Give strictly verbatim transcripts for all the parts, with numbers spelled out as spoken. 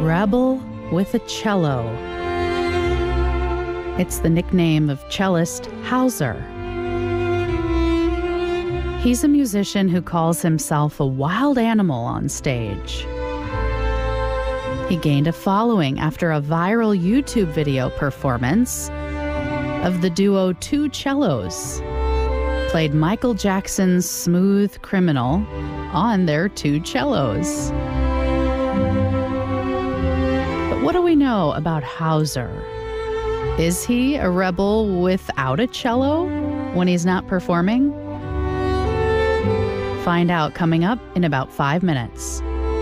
Rebel with a Cello. It's the nickname of cellist Hauser. He's a musician who calls himself a wild animal on stage. He gained a following after a viral YouTube video performance of the duo Two Cellos played Michael Jackson's Smooth Criminal on their two cellos. But what do we know about Hauser? Is he a rebel without a cello when he's not performing? Find out coming up in about five minutes.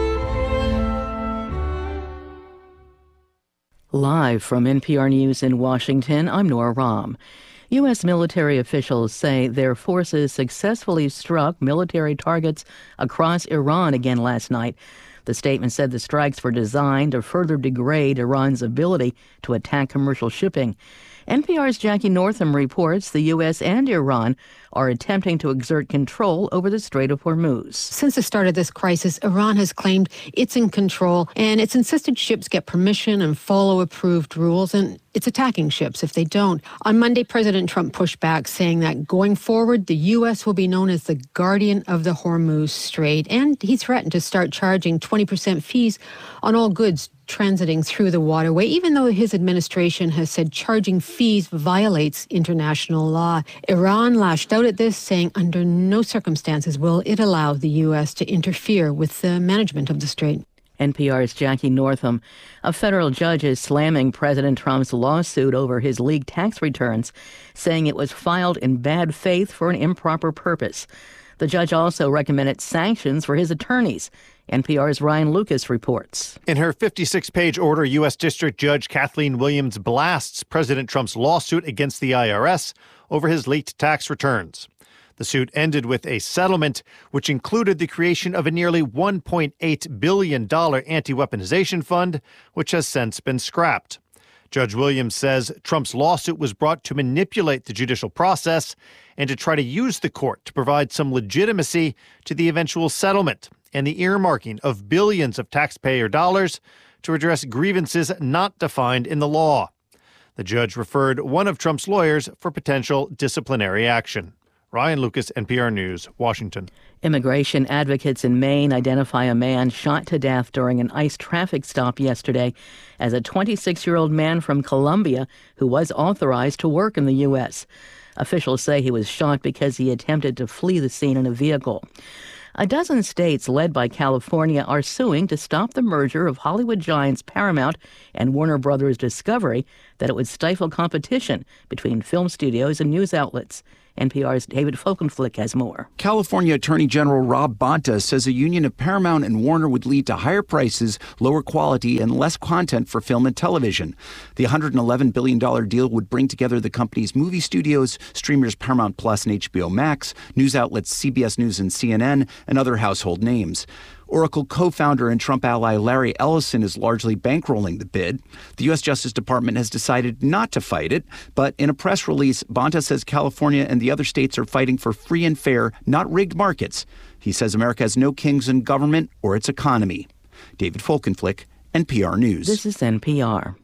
Live from N P R News in Washington, I'm Nora Rahm. U S military officials say their forces successfully struck military targets across Iran again last night. The statement said the strikes were designed to further degrade Iran's ability to attack commercial shipping. N P R's Jackie Northam reports the U S and Iran are attempting to exert control over the Strait of Hormuz. Since the start of this crisis, Iran has claimed it's in control, and it's insisted ships get permission and follow approved rules, and it's attacking ships if they don't. On Monday, President Trump pushed back, saying that going forward, the U S will be known as the guardian of the Hormuz Strait, and he threatened to start charging twenty percent fees on all goods transiting through the waterway, even though his administration has said charging fees violates international law. Iran lashed out at this, saying under no circumstances will it allow the U S to interfere with the management of the strait. N P R's Jackie Northam. A federal judge is slamming President Trump's lawsuit over his leaked tax returns, saying it was filed in bad faith for an improper purpose. The judge also recommended sanctions for his attorneys. N P R's Ryan Lucas reports. In her fifty-six page order, U S. District Judge Kathleen Williams blasts President Trump's lawsuit against the I R S over his leaked tax returns. The suit ended with a settlement, which included the creation of a nearly one point eight billion dollars anti-weaponization fund, which has since been scrapped. Judge Williams says Trump's lawsuit was brought to manipulate the judicial process and to try to use the court to provide some legitimacy to the eventual settlement and the earmarking of billions of taxpayer dollars to address grievances not defined in the law. The judge referred one of Trump's lawyers for potential disciplinary action. Ryan Lucas, N P R News, Washington. Immigration advocates in Maine identify a man shot to death during an ICE traffic stop yesterday as a twenty-six-year-old man from Colombia who was authorized to work in the U S. Officials say he was shot because he attempted to flee the scene in a vehicle. A dozen states, led by California, are suing to stop the merger of Hollywood giants Paramount and Warner Brothers Discovery, that it would stifle competition between film studios and news outlets. N P R's David Folkenflik has more. California Attorney General Rob Bonta says a union of Paramount and Warner would lead to higher prices, lower quality, and less content for film and television. The one hundred eleven billion dollars deal would bring together the company's movie studios, streamers Paramount Plus and H B O Max, news outlets C B S News and C N N, and other household names. Oracle co-founder and Trump ally Larry Ellison is largely bankrolling the bid. The U S. Justice Department has decided not to fight it, but in a press release, Bonta says California and the other states are fighting for free and fair, not rigged markets. He says America has no kings in government or its economy. David Folkenflik, N P R News. This is N P R.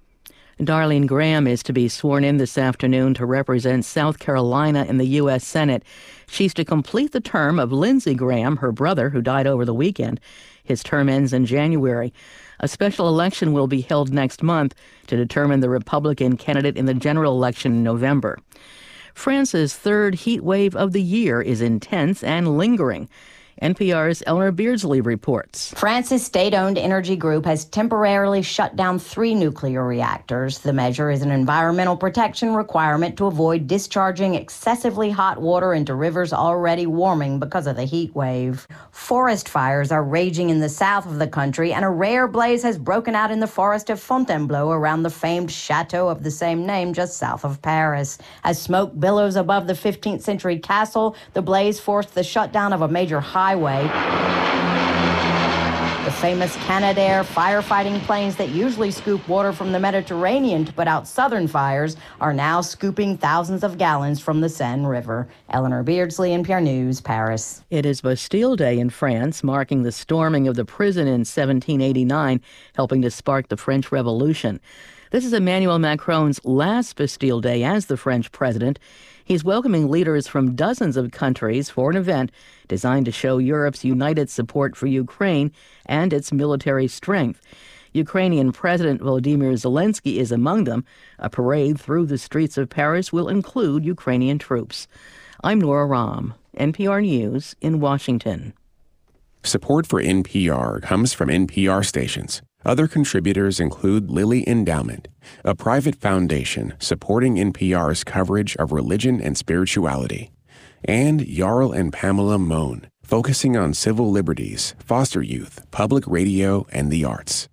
Darlene Graham is to be sworn in this afternoon to represent South Carolina in the U S. Senate. She's to complete the term of Lindsey Graham, her brother, who died over the weekend. His term ends in January. A special election will be held next month to determine the Republican candidate in the general election in November. France's third heat wave of the year is intense and lingering. N P R's Eleanor Beardsley reports. France's state-owned energy group has temporarily shut down three nuclear reactors. The measure is an environmental protection requirement to avoid discharging excessively hot water into rivers already warming because of the heat wave. Forest fires are raging in the south of the country, and a rare blaze has broken out in the forest of Fontainebleau around the famed chateau of the same name just south of Paris. As smoke billows above the fifteenth century castle, the blaze forced the shutdown of a major highway. The famous Canadair firefighting planes that usually scoop water from the Mediterranean to put out southern fires are now scooping thousands of gallons from the Seine River. Eleanor Beardsley, N P R News, Paris. It is Bastille Day in France, marking the storming of the prison in seventeen eighty-nine, helping to spark the French Revolution. This is Emmanuel Macron's last Bastille Day as the French president. He's welcoming leaders from dozens of countries for an event designed to show Europe's united support for Ukraine and its military strength. Ukrainian President Volodymyr Zelensky is among them. A parade through the streets of Paris will include Ukrainian troops. I'm Nora Rahm, N P R News in Washington. Support for N P R comes from N P R stations. Other contributors include Lilly Endowment, a private foundation supporting N P R's coverage of religion and spirituality, and Jarl and Pamela Mohn, focusing on civil liberties, foster youth, public radio, and the arts.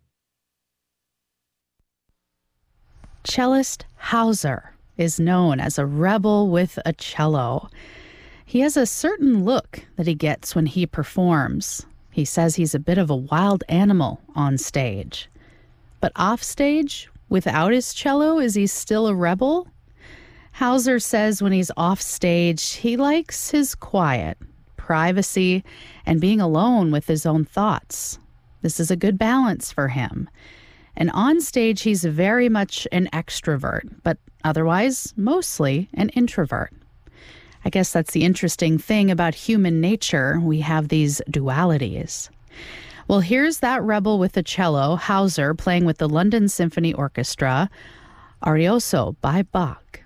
Cellist Hauser is known as a rebel with a cello. He has a certain look that he gets when he performs. He says he's a bit of a wild animal on stage. But off stage, without his cello, is he still a rebel? Hauser says when he's off stage, he likes his quiet, privacy, and being alone with his own thoughts. This is a good balance for him. And on stage, he's very much an extrovert, but otherwise, mostly an introvert. I guess that's the interesting thing about human nature. We have these dualities. Well, here's that rebel with the cello, Hauser, playing with the London Symphony Orchestra, Arioso by Bach.